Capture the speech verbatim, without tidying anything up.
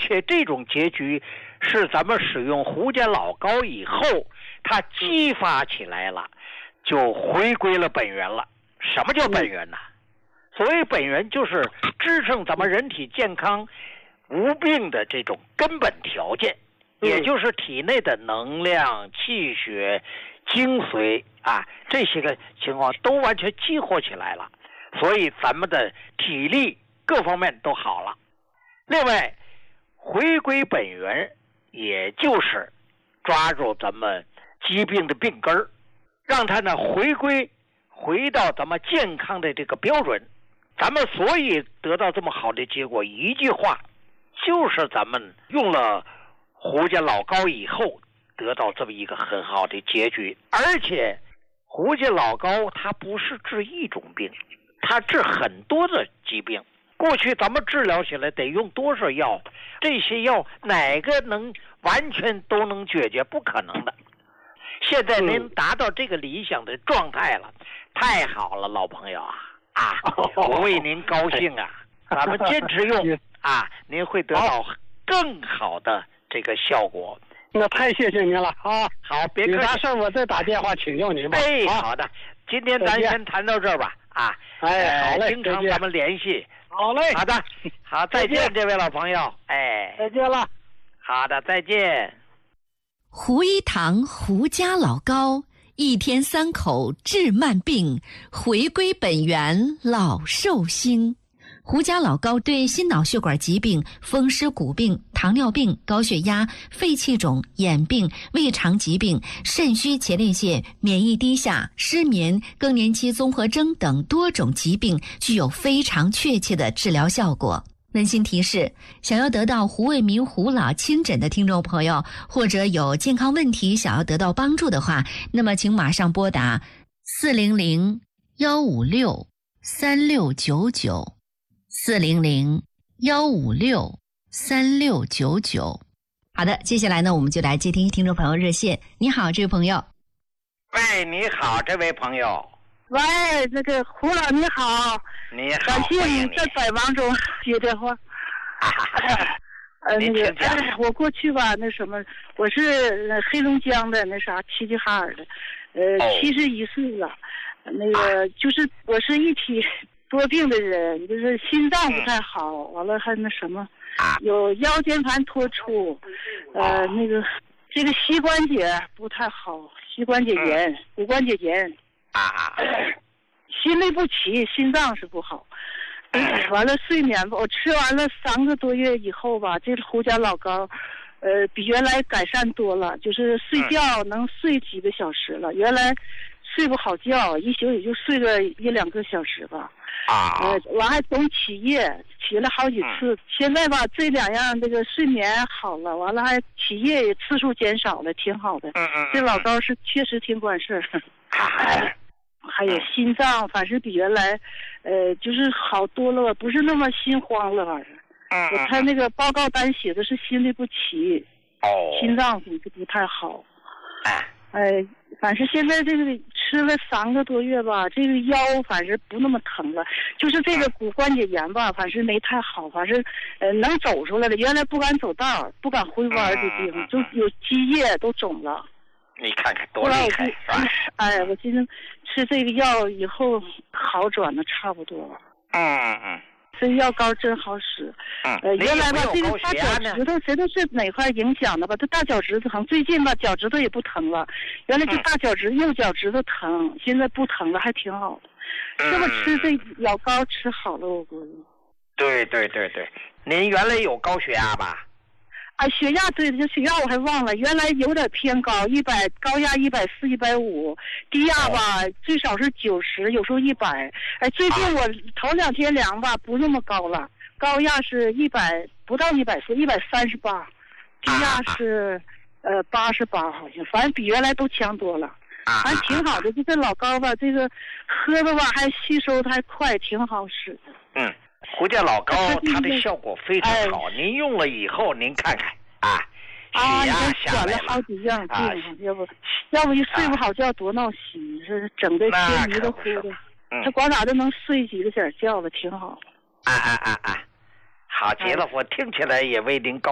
且这种结局是咱们使用胡家老膏以后它激发起来了，就回归了本源了。什么叫本源呢？所谓本源就是支撑咱们人体健康无病的这种根本条件，也就是体内的能量、气血、精髓啊，这些个情况都完全激活起来了，所以咱们的体力各方面都好了。另外，回归本源，也就是抓住咱们疾病的病根儿，让它呢回归回到咱们健康的这个标准。咱们所以得到这么好的结果，一句话，就是咱们用了胡家老膏以后得到这么一个很好的结局。而且胡家老膏它不是治一种病，它治很多的疾病。过去咱们治疗起来得用多少药，这些药哪个能完全都能解决？不可能的。现在您达到这个理想的状态了，太好了，老朋友啊啊！我为您高兴啊！咱们坚持用啊，您会得到更好的这个效果。 那太谢谢您了啊！ 好，别客气。 有啥事我再打电话请教您吧。 哎，好的，今天咱先谈到这儿吧。啊， 哎，好嘞， 经常咱们联系。 好嘞， 好的，好，再见，这位老朋友。哎， 再见了。 好的，再见。 胡一堂胡家老膏，一天三口治慢病，回归本源老寿星。胡家老膏对心脑血管疾病、风湿骨病、糖尿病、高血压、肺气肿、眼病、胃肠疾病、肾虚前列腺、免疫低下、失眠、更年期综合征等多种疾病具有非常确切的治疗效果。温馨提示：想要得到胡卫民胡老亲诊的听众朋友，或者有健康问题想要得到帮助的话，那么请马上拨打四零零幺五六三六九九。四零零幺五六三六九九。好的，接下来呢，我们就来接听听众朋友热线。你好，这位朋友。 喂，你好，这位朋友。 喂，那个胡老你好。 你好， 感谢你在百忙中接电话。 啊、 呃，那个、哎，我过去吧，那什么，我是黑龙江的那啥齐齐哈尔的，呃，七十一岁了，那个、啊、就是我是一体多病的人，就是心脏不太好，嗯、完了还那什么，有腰间盘突出，呃，那个这个膝关节不太好，膝关节炎、嗯、骨关节炎， 啊、呃， 心律不齐，心脏是不好。嗯、完了睡眠吧，我吃完了三个多月以后吧，这胡家老膏，呃，比原来改善多了，就是睡觉能睡几个小时了，原来睡不好觉，一宿也就睡个一两个小时吧。 啊， 呃，完还总起夜，起了好几次。嗯、现在吧，这两样这个睡眠好了，完了还起夜次数减少了，挺好的。 嗯嗯。 这老膏是确实挺管事儿。 啊。 还有心脏，反正比原来，呃，就是好多了，不是那么心慌了，反正。 嗯嗯。 他那个报告单写的是心律不齐。 哦。 心脏不不太好。 哎。 哎，反正现在这个吃了三个多月吧，这个腰反正不那么疼了，就是这个骨关节炎吧，反正没太好，反正呃能走出来了。原来不敢走道，不敢回弯的地方，就有积液都肿了。 你看看多厉害，是吧？ 哎，我今天吃这个药以后好转的差不多了。 嗯嗯。 这药膏真好使。 嗯。 呃，原来吧，这个大脚趾头谁都是哪块影响的吧？这大脚趾头疼，最近吧脚趾头也不疼了。原来这大脚趾、嗯、右脚趾头疼，现在不疼了，还挺好的。 嗯、 这么吃这老膏吃好了，我估计。 对对对对，您原来有高血压吧？ 啊，血压对，这血压我还忘了，原来有点偏高，一百高压一百四、一百五，低压吧、哦、最少是九十，有时候一百。哎，最近我头两天量吧，不那么高了，高压是一百不到一百四，一百三十八，低压是、啊、呃八十八好像，反正比原来都强多了。 啊， 反正挺好的，就这老膏吧，这个喝的吧还吸收的还快，挺好使的。 嗯。胡家老膏它的效果非常好，哎、您用了以后您看看啊，血压下来了。啊， 选了好几样病、啊，要不要不一睡不好觉多闹心，这整个天迷的糊的。这光咋都能睡几个点觉了，挺好。 啊啊啊啊！好极了，我听起来也为您高。